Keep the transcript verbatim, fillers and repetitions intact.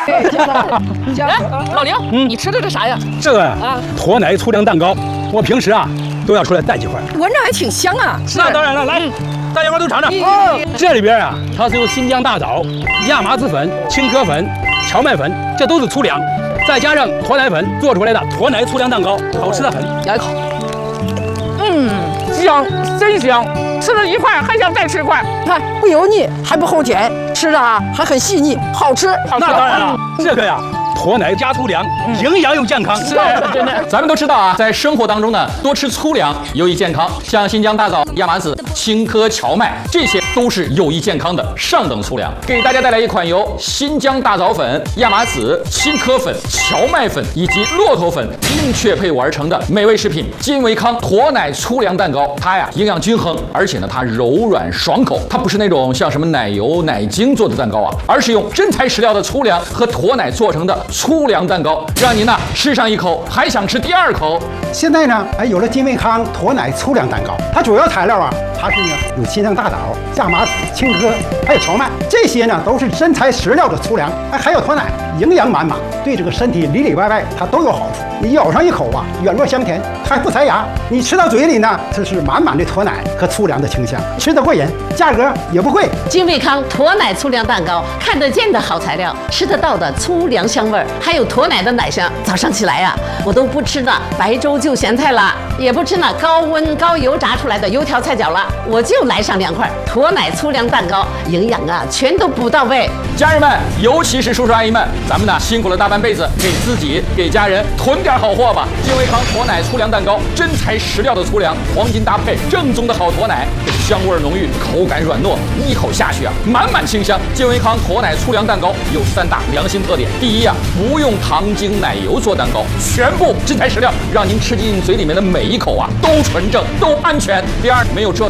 老刘，嗯，你吃的这啥呀？ 这个啊，驼奶粗粮蛋糕，我平时啊都要出来带几块。 闻着还挺香啊！ 那当然了，来，大家伙都尝尝。哦，这里边啊，它是由新疆大枣、亚麻籽粉、青稞粉、荞麦粉，这都是粗粮，再加上驼奶粉做出来的驼奶粗粮蛋糕，好吃的很。 来一口。嗯，香，真香。吃了一块还想再吃一块， 看不油腻，还不齁甜，吃的啊还很细腻，好吃。 那当然了，这个呀。驼奶加粗粮，营养又健康。 是，真的。咱们都知道啊，在生活当中呢，多吃粗粮有益健康，像新疆大枣、亚麻籽、青稞、荞麦，这些都是有益健康的上等粗粮。给大家带来一款由新疆大枣粉、亚麻籽、青稞粉、荞麦粉以及骆驼粉精确配伍而成的美味食品——金维康驼奶粗粮蛋糕。它呀，营养均衡，而且呢，它柔软爽口。它不是那种像什么奶油、奶精做的蛋糕啊，而是用真材实料的粗粮和驼奶做成的。粗粮蛋糕，让您呢吃上一口还想吃第二口。 现在呢，还有了金维康驼奶粗粮蛋糕，它主要材料啊，它是呢有新疆大枣、亚麻籽、青稞，还有荞麦，这些呢都是真材实料的粗粮，哎，还有驼奶，营养满满，对这个身体里里外外它都有好处。你咬上一口啊，软糯香甜，它还不塞牙。你吃到嘴里呢，这是满满的驼奶和粗粮的清香，吃得过瘾，价格也不贵。 金维康驼奶粗粮蛋糕，看得见的好材料，吃得到的粗粮香味儿，还有驼奶的奶香。早上起来呀、啊，我都不吃那白粥就咸菜了，也不吃那高温高油炸出来的油条菜饺了，我就来上两块驼奶粗粮蛋糕，营养啊全都补到位。 家人们，尤其是叔叔阿姨们，咱们呢辛苦了大半辈子，给自己给家人囤点好货吧。金维康驼奶粗粮蛋糕，真材实料的粗粮，黄金搭配，正宗的好驼奶，这香味浓郁，口感软糯，一口下去啊，满满清香。金维康驼奶粗粮蛋糕有三大良心特点：第一啊，不用糖精奶油做蛋糕，全部真材实料，让您吃进嘴里面的每一口啊都纯正，都安全。第二，没有折